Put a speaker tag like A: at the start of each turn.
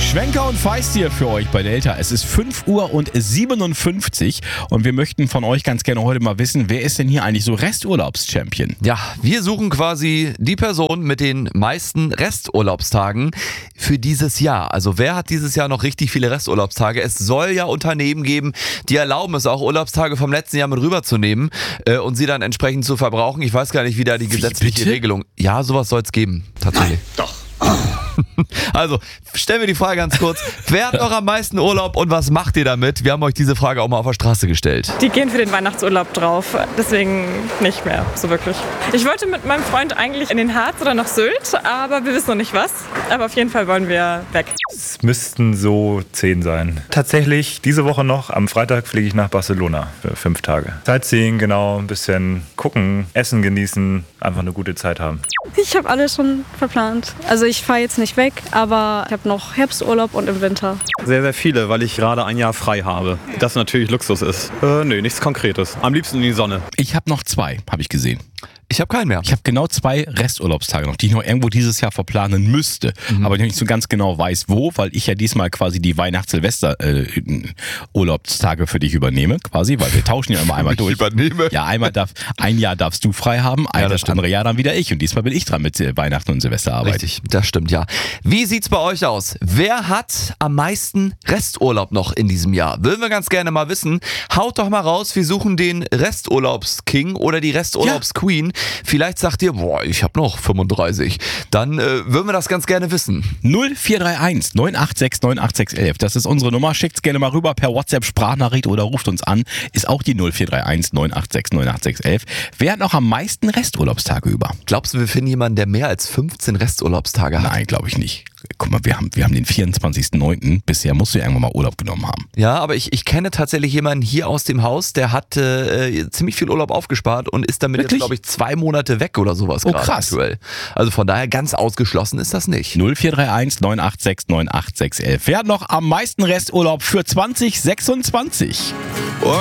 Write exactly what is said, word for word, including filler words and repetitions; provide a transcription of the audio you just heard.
A: Schwenker und Feist hier für euch bei Delta. Es ist fünf Uhr siebenundfünfzig und wir möchten von euch ganz gerne heute mal wissen, wer ist denn hier eigentlich so Resturlaubs-Champion?
B: Ja, wir suchen quasi die Person mit den meisten Resturlaubstagen für dieses Jahr. Also wer hat dieses Jahr noch richtig viele Resturlaubstage? Es soll ja Unternehmen geben, die erlauben es auch, Urlaubstage vom letzten Jahr mit rüberzunehmen äh, und sie dann entsprechend zu verbrauchen. Ich weiß gar nicht, wie da die gesetzliche
A: bitte?
B: Regelung... Ja, sowas soll es geben, tatsächlich.
C: Doch.
B: Also, stellen wir die Frage ganz kurz. Wer hat noch am meisten Urlaub und was macht ihr damit? Wir haben euch diese Frage auch mal auf der Straße gestellt.
D: Die gehen für den Weihnachtsurlaub drauf, deswegen nicht mehr so wirklich. Ich wollte mit meinem Freund eigentlich in den Harz oder nach Sylt, aber wir wissen noch nicht was. Aber auf jeden Fall wollen wir weg.
C: Es müssten so zehn sein. Tatsächlich, diese Woche noch, am Freitag fliege ich nach Barcelona für fünf Tage. Sightseeing, genau, ein bisschen gucken, essen genießen, einfach eine gute Zeit haben.
E: Ich habe alles schon verplant. Also ich fahre jetzt nicht weg, aber ich habe noch Herbsturlaub und im Winter.
F: Sehr, sehr viele, weil ich gerade ein Jahr frei habe. Das natürlich Luxus ist. Äh, nö, nichts Konkretes. Am liebsten in die Sonne.
A: Ich habe noch zwei, habe ich gesehen.
B: Ich habe keinen mehr.
A: Ich habe genau zwei Resturlaubstage noch, die ich noch irgendwo dieses Jahr verplanen müsste. Mhm. Aber ich nicht so ganz genau weiß, wo, weil ich ja diesmal quasi die Weihnachts-Silvester-Urlaubstage äh, für dich übernehme, quasi, weil wir tauschen ja immer einmal
B: ich
A: durch.
B: Übernehme.
A: Ja, einmal darf, ein Jahr darfst du frei haben, ein
B: Ja,
A: das
B: das
A: andere Jahr dann wieder ich. Und diesmal bin ich dran mit Weihnachten und Silvesterarbeit.
B: Richtig, das stimmt, ja. Wie sieht's bei euch aus? Wer hat am meisten Resturlaub noch in diesem Jahr? Würden wir ganz gerne mal wissen. Haut doch mal raus, wir suchen den Resturlaubs-King oder die Resturlaubs-Queen. Vielleicht sagt ihr, boah, ich habe noch fünfunddreißig. Dann äh, würden wir das ganz gerne wissen.
A: null vier drei eins neun acht sechs neun acht sechs elf. Das ist unsere Nummer. Schickt's gerne mal rüber per WhatsApp-Sprachnachricht oder ruft uns an. Ist auch die null vier drei eins neun acht sechs neun acht sechs elf. Wer hat noch am meisten Resturlaubstage über?
B: Glaubst du, wir finden jemanden, der mehr als fünfzehn Resturlaubstage hat?
A: Nein, glaube ich nicht. Guck mal, wir haben, wir haben den vierundzwanzigsten neunten Bisher musst du ja irgendwann mal Urlaub genommen haben.
B: Ja, aber ich, ich kenne tatsächlich jemanden hier aus dem Haus, der hat äh, ziemlich viel Urlaub aufgespart und ist damit
A: Wirklich?
B: jetzt, glaube ich, zwei Monate weg oder sowas
A: Oh,
B: gerade
A: krass.
B: aktuell. Also von daher ganz ausgeschlossen ist das nicht.
A: null vier drei eins neun acht sechs neun acht sechs elf. Wer hat noch am meisten Resturlaub für zwanzig sechsundzwanzig?